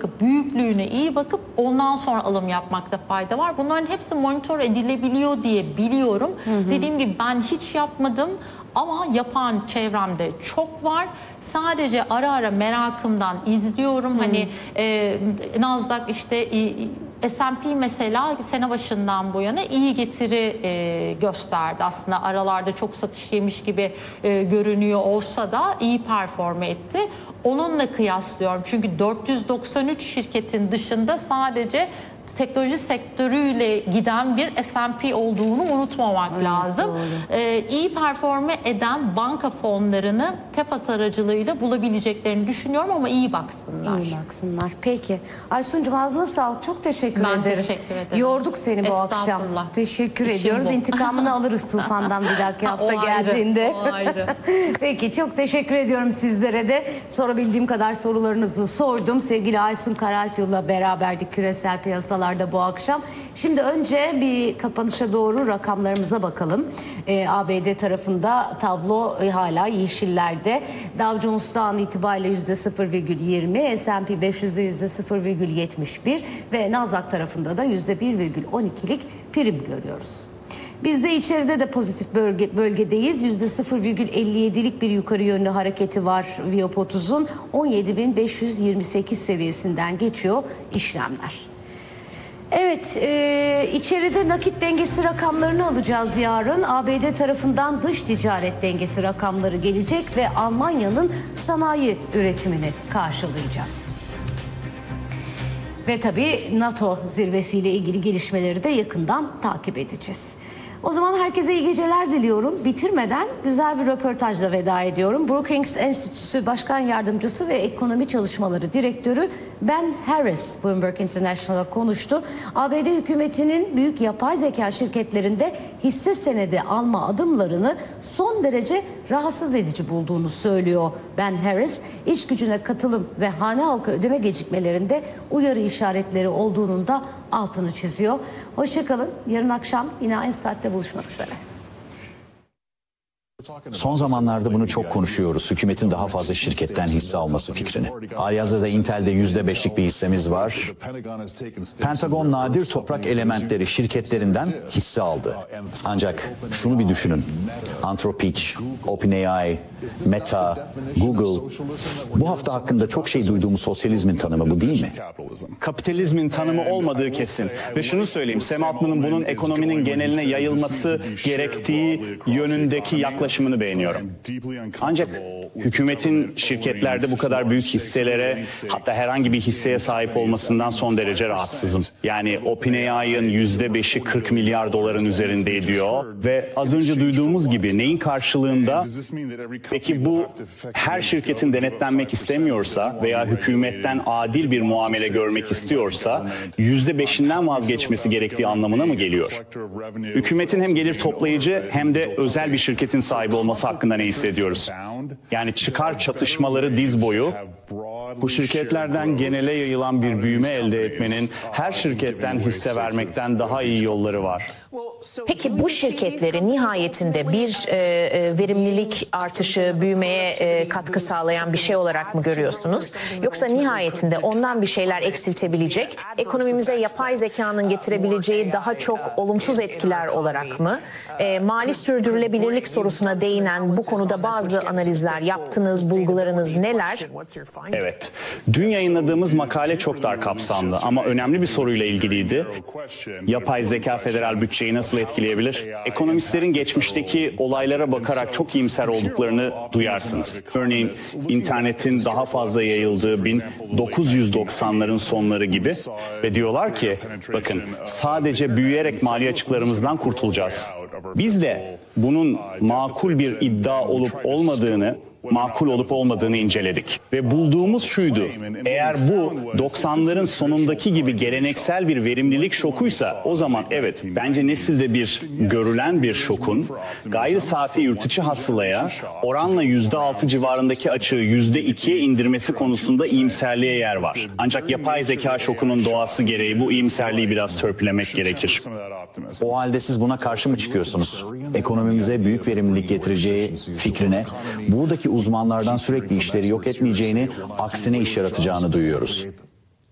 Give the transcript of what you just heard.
bakıp, büyüklüğüne iyi bakıp ondan sonra alım yapmakta fayda var. Bunların hepsi monitör edilebiliyor diye biliyorum. Dediğim gibi ben hiç yapmadım. Ama yapan çevremde çok var. Sadece ara ara merakımdan izliyorum. Hani Nasdaq işte S&P mesela sene başından bu yana iyi getiri gösterdi. Aslında aralarda çok satış yemiş gibi görünüyor olsa da iyi performe etti. Onunla kıyaslıyorum. Çünkü 493 şirketin dışında sadece teknoloji sektörüyle giden bir S&P olduğunu unutmamak lazım. İyi performe eden banka fonlarını TEFAS aracılığıyla bulabileceklerini düşünüyorum ama iyi baksınlar. İyi baksınlar. Peki. Aysuncuğum ağzına sağlık. Çok teşekkür ederim. Ben teşekkür ederim. Yorduk seni bu akşam. Teşekkür ediyoruz. İntikamını alırız Tufan'dan bir dahaki hafta geldiğinde. O ayrı. Peki çok teşekkür ediyorum sizlere de. Sorabildiğim kadar sorularınızı sordum. Sevgili Aysun Karakyol'la beraberdik küresel piyasalarda bu akşam. Şimdi önce bir kapanışa doğru rakamlarımıza bakalım. ABD tarafında tablo hala yeşillerde. Dow Jones'ta an itibariyle %0,20, S&P 500'de %0,71 ve Nasdaq tarafında da %1,12'lik prim görüyoruz. Biz de içeride de pozitif bölgedeyiz. %0,57'lik bir yukarı yönlü hareketi var Viyop 30'un. 17.528 seviyesinden geçiyor işlemler. Evet, içeride nakit dengesi rakamlarını alacağız yarın. ABD tarafından dış ticaret dengesi rakamları gelecek ve Almanya'nın sanayi üretimini karşılayacağız. Ve tabii NATO zirvesiyle ilgili gelişmeleri de yakından takip edeceğiz. O zaman herkese iyi geceler diliyorum. Bitirmeden güzel bir röportajla veda ediyorum. Brookings Enstitüsü Başkan Yardımcısı ve Ekonomi Çalışmaları Direktörü Ben Harris Bloomberg International'a konuştu. ABD hükümetinin büyük yapay zeka şirketlerinde hisse senedi alma adımlarını son derece rahatsız edici bulduğunu söylüyor Ben Harris. İş gücüne katılım ve hane halkı ödeme gecikmelerinde uyarı işaretleri olduğunun da altını çiziyor. Hoşçakalın. Yarın akşam yine aynı saatte buluşmak üzere. Son zamanlarda bunu çok konuşuyoruz. Hükümetin daha fazla şirketten hisse alması fikrini. Halihazırda Intel'de %5'lik bir hissemiz var. Pentagon nadir toprak elementleri şirketlerinden hisse aldı. Ancak şunu bir düşünün. Anthropic, OpenAI, Meta, Google. Bu hafta hakkında çok şey duyduğumuz sosyalizmin tanımı bu değil mi? Kapitalizmin tanımı olmadığı kesin. Ve şunu söyleyeyim, Sam Altman'ın bunun ekonominin geneline yayılması gerektiği yönündeki yaklaşımını beğeniyorum. Ancak hükümetin şirketlerde bu kadar büyük hisselere, hatta herhangi bir hisseye sahip olmasından son derece rahatsızım. Yani OpenAI'ın %5'i 40 milyar doların üzerinde ediyor ve az önce duyduğumuz gibi neyin karşılığında? Peki bu her şirketin denetlenmek istemiyorsa veya hükümetten adil bir muamele görmek istiyorsa %5'inden vazgeçmesi gerektiği anlamına mı geliyor? Hükümetin hem gelir toplayıcı hem de özel bir şirketin sahibi olması hakkında ne hissediyoruz? Yani çıkar çatışmaları diz boyu. Bu şirketlerden genele yayılan bir büyüme elde etmenin her şirketten hisse vermekten daha iyi yolları var. Peki bu şirketleri nihayetinde bir verimlilik artışı, büyümeye katkı sağlayan bir şey olarak mı görüyorsunuz? Yoksa nihayetinde ondan bir şeyler eksiltebilecek, ekonomimize yapay zekanın getirebileceği daha çok olumsuz etkiler olarak mı? Mali sürdürülebilirlik sorusuna değinen bu konuda bazı analizler yaptınız, bulgularınız neler? Evet, dün yayınladığımız makale çok dar kapsamlı ama önemli bir soruyla ilgiliydi. Yapay zeka federal bütçeyi nasıl etkileyebilir? Ekonomistlerin geçmişteki olaylara bakarak çok iyimser olduklarını duyarsınız. Örneğin internetin daha fazla yayıldığı 1990'ların sonları gibi ve diyorlar ki bakın sadece büyüyerek mali açıklarımızdan kurtulacağız. Biz de bunun makul bir iddia makul olup olmadığını inceledik. Ve bulduğumuz şuydu. Eğer bu 90'ların sonundaki gibi geleneksel bir verimlilik şokuysa o zaman evet bence nesilde görülen bir şokun gayri safi yurt içi hasılaya oranla %6 civarındaki açığı %2'ye indirmesi konusunda iyimserliğe yer var. Ancak yapay zeka şokunun doğası gereği bu iyimserliği biraz törpülemek gerekir. O halde siz buna karşı mı çıkıyorsunuz? Ekonomimize büyük verimlilik getireceği fikrine, buradaki uzmanlardan sürekli işleri yok etmeyeceğini, aksine iş yaratacağını duyuyoruz.